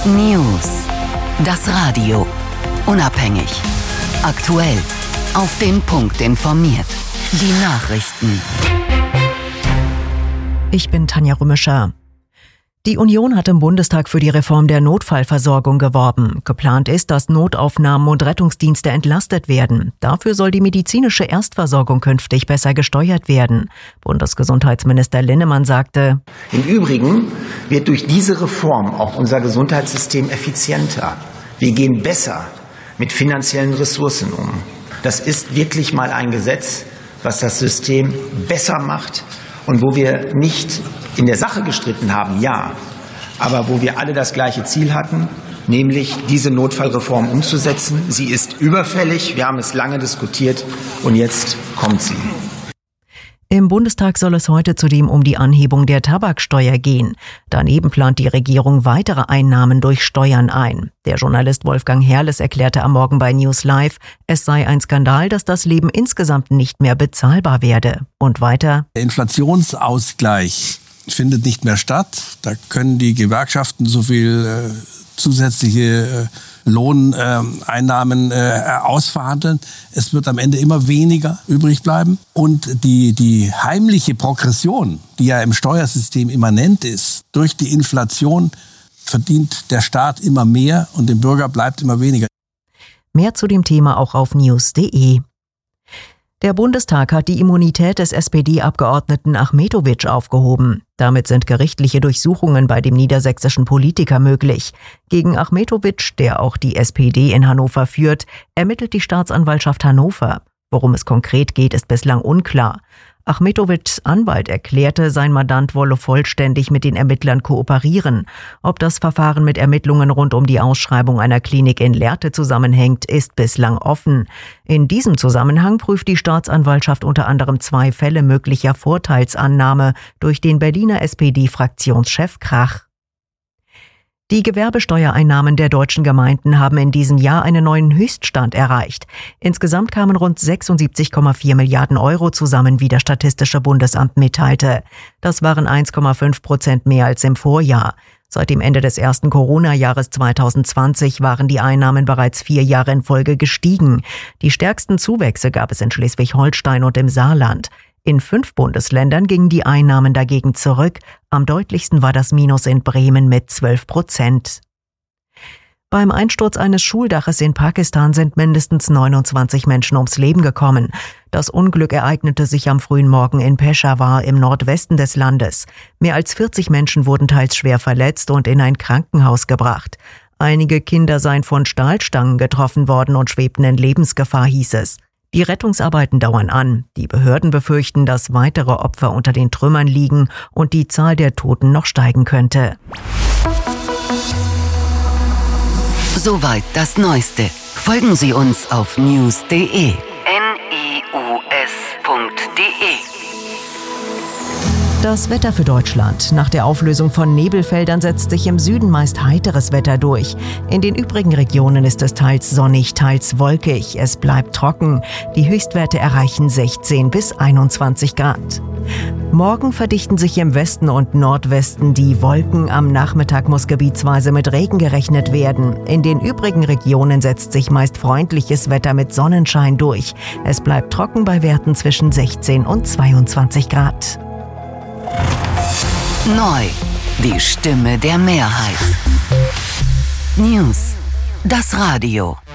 News. Das Radio. Unabhängig. Aktuell. Auf den Punkt informiert. Die Nachrichten. Ich bin Tanja Rümischer. Die Union hat im Bundestag für die Reform der Notfallversorgung geworben. Geplant ist, dass Notaufnahmen und Rettungsdienste entlastet werden. Dafür soll die medizinische Erstversorgung künftig besser gesteuert werden. Bundesgesundheitsminister Linnemann sagte: Im Übrigen wird durch diese Reform auch unser Gesundheitssystem effizienter. Wir gehen besser mit finanziellen Ressourcen um. Das ist wirklich mal ein Gesetz, was das System besser macht und wo wir nicht in der Sache gestritten haben, ja, aber wo wir alle das gleiche Ziel hatten, nämlich diese Notfallreform umzusetzen. Sie ist überfällig, wir haben es lange diskutiert und jetzt kommt sie. Im Bundestag soll es heute zudem um die Anhebung der Tabaksteuer gehen. Daneben plant die Regierung weitere Einnahmen durch Steuern ein. Der Journalist Wolfgang Herrles erklärte am Morgen bei News Live, es sei ein Skandal, dass das Leben insgesamt nicht mehr bezahlbar werde. Und weiter: Der Inflationsausgleich findet nicht mehr statt. Da können die Gewerkschaften so viel zusätzliche Lohneinnahmen ausverhandeln. Es wird am Ende immer weniger übrig bleiben. Und die heimliche Progression, die ja im Steuersystem immanent ist, durch die Inflation verdient der Staat immer mehr und dem Bürger bleibt immer weniger. Mehr zu dem Thema auch auf news.de. Der Bundestag hat die Immunität des SPD-Abgeordneten Achmetović aufgehoben. Damit sind gerichtliche Durchsuchungen bei dem niedersächsischen Politiker möglich. Gegen Achmetović, der auch die SPD in Hannover führt, ermittelt die Staatsanwaltschaft Hannover. Worum es konkret geht, ist bislang unklar. Achmetovićs Anwalt erklärte, sein Mandant wolle vollständig mit den Ermittlern kooperieren. Ob das Verfahren mit Ermittlungen rund um die Ausschreibung einer Klinik in Lehrte zusammenhängt, ist bislang offen. In diesem Zusammenhang prüft die Staatsanwaltschaft unter anderem 2 Fälle möglicher Vorteilsannahme durch den Berliner SPD-Fraktionschef Krach. Die Gewerbesteuereinnahmen der deutschen Gemeinden haben in diesem Jahr einen neuen Höchststand erreicht. Insgesamt kamen rund 76,4 Milliarden Euro zusammen, wie das Statistische Bundesamt mitteilte. Das waren 1,5% mehr als im Vorjahr. Seit dem Ende des ersten Corona-Jahres 2020 waren die Einnahmen bereits 4 Jahre in Folge gestiegen. Die stärksten Zuwächse gab es in Schleswig-Holstein und im Saarland. In 5 Bundesländern gingen die Einnahmen dagegen zurück. Am deutlichsten war das Minus in Bremen mit 12%. Beim Einsturz eines Schuldaches in Pakistan sind mindestens 29 Menschen ums Leben gekommen. Das Unglück ereignete sich am frühen Morgen in Peshawar im Nordwesten des Landes. Mehr als 40 Menschen wurden teils schwer verletzt und in ein Krankenhaus gebracht. Einige Kinder seien von Stahlstangen getroffen worden und schwebten in Lebensgefahr, hieß es. Die Rettungsarbeiten dauern an. Die Behörden befürchten, dass weitere Opfer unter den Trümmern liegen und die Zahl der Toten noch steigen könnte. Soweit das Neueste. Folgen Sie uns auf news.de. news.de. Das Wetter für Deutschland. Nach der Auflösung von Nebelfeldern setzt sich im Süden meist heiteres Wetter durch. In den übrigen Regionen ist es teils sonnig, teils wolkig. Es bleibt trocken. Die Höchstwerte erreichen 16 bis 21 Grad. Morgen verdichten sich im Westen und Nordwesten die Wolken. Am Nachmittag muss gebietsweise mit Regen gerechnet werden. In den übrigen Regionen setzt sich meist freundliches Wetter mit Sonnenschein durch. Es bleibt trocken bei Werten zwischen 16 und 22 Grad. Neu. Die Stimme der Mehrheit. News. Das Radio.